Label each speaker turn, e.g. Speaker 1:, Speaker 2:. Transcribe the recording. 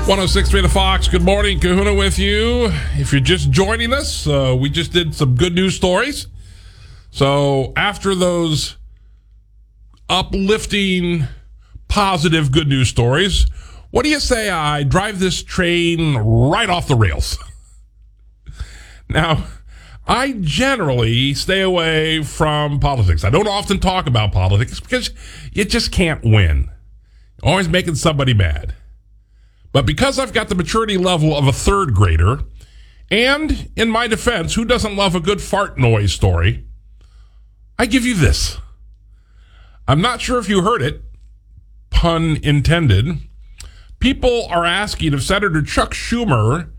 Speaker 1: 106.3 The Fox. Good morning, Kahuna with you. If you're just joining us, we just did some good news stories. So after those uplifting, positive good news stories, what do you say I drive this train right off the rails? Now, I generally stay away from politics. I don't often talk about politics because you just can't win. You're always making somebody mad. But because I've got the maturity level of a third grader, and in my defense, who doesn't love a good fart noise story, I give you this. I'm not sure if you heard it, pun intended. People are asking if Senator Chuck Schumer